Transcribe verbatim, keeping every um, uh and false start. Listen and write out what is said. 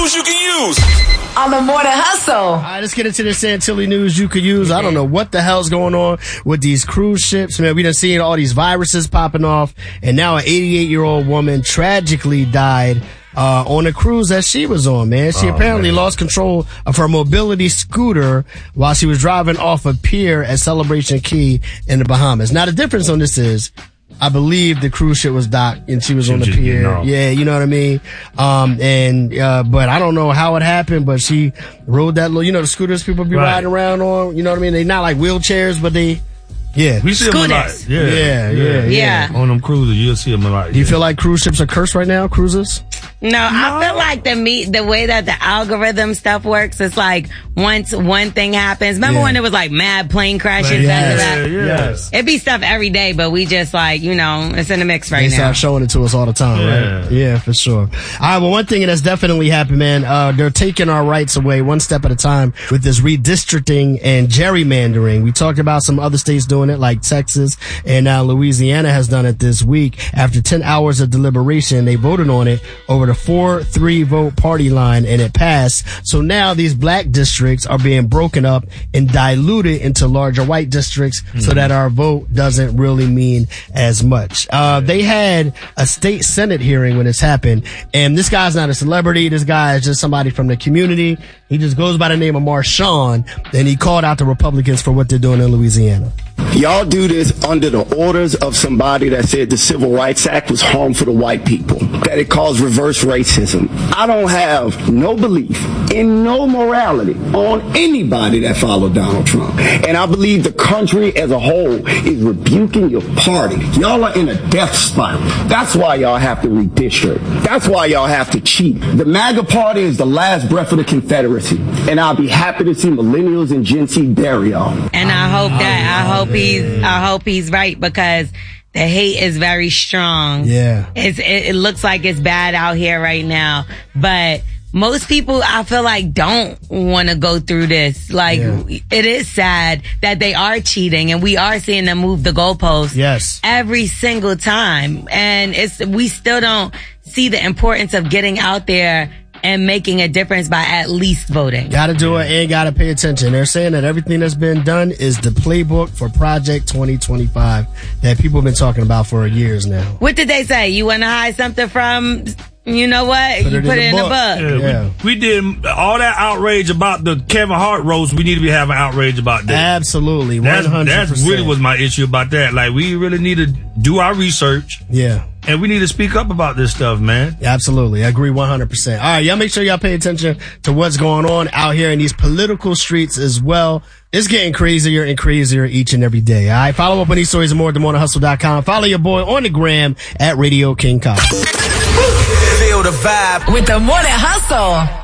news you can use on the Morning Hustle. All right, let's get into this Santilli news you could use. I don't know what the hell's going on with these cruise ships, man. We done seen all these viruses popping off, and now an eighty-eight-year-old woman tragically died Uh, on a cruise that she was on, man. She oh, apparently man. lost control of her mobility scooter while she was driving off a pier at Celebration Key in the Bahamas. Now, the difference on this is, I believe the cruise ship was docked and she was she on the pier. Yeah, you know what I mean? Um, and, uh, but I don't know how it happened, but she rode that little, you know, the scooters people be right. riding around on, you know what I mean? They're not like wheelchairs, but they, yeah. We see them a lot. Yeah. Yeah, yeah, yeah. On them cruises, you'll see them a lot. Do you feel like cruise ships are cursed right now, cruises? No, no, I feel like the me, the way that the algorithm stuff works, it's like once one thing happens. Remember yeah. when it was like mad plane crashes? Yes. That? Yes. It'd be stuff every day, but we just like, you know, it's in the mix right they now. They start showing it to us all the time, yeah. right? Yeah, for sure. All right, well, one thing that's definitely happened, man, uh, they're taking our rights away one step at a time with this redistricting and gerrymandering. We talked about some other states doing it, like Texas, and now Louisiana has done it this week. After ten hours of deliberation, they voted on it over the four three vote party line, and it passed. So now these black districts are being broken up and diluted into larger white districts mm-hmm. so that our vote doesn't really mean as much. Uh, they had a state senate hearing when this happened, and this guy's not a celebrity. This guy is just somebody from the community. He just goes by the name of Marshawn, and he called out the Republicans for what they're doing in Louisiana. Y'all do this under the orders of somebody that said the Civil Rights Act was harmful to white people, that it caused reverse racism. I don't have no belief in no morality on anybody that followed Donald Trump. And I believe the country as a whole is rebuking your party. Y'all are in a death spiral. That's why y'all have to redistrict. That's why y'all have to cheat. The MAGA party is the last breath of the Confederacy. And I'll be happy to see millennials and Gen Z bury y'all. And I hope that, I hope he's, I hope he's right, because the hate is very strong. Yeah. It's, it, it looks like it's bad out here right now, but most people, I feel like, don't want to go through this. Like, yeah. it is sad that they are cheating, and we are seeing them move the goalposts. Yes. Every single time. And it's, we still don't see the importance of getting out there and making a difference by at least voting. Gotta do it and gotta pay attention. They're saying that everything that's been done is the playbook for Project twenty twenty-five that people have been talking about for years now. What did they say? You want to hide something from, you know what? Put you it put in it the in book. the book. Yeah, yeah. We, we did all that outrage about the Kevin Hart roast. We need to be having outrage about that. Absolutely. one hundred percent. That's, that's really was my issue about that. Like, we really need to do our research. Yeah. And we need to speak up about this stuff, man. Absolutely. I agree one hundred percent. All right, y'all make sure y'all pay attention to what's going on out here in these political streets as well. It's getting crazier and crazier each and every day. All right, follow up on these stories and more at the morning hustle dot com. Follow your boy on the gram at Radio King Kyle. Feel the vibe with the Morning Hustle.